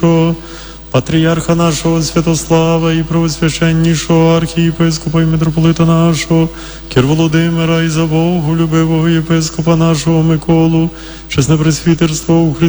нашого, патріарха нашого Святослава і правосвященнішого архієпископа і митрополита нашого, Кір Володимира і за Богу любивого єпископа нашого Миколу, чесне пресвітерство у Христі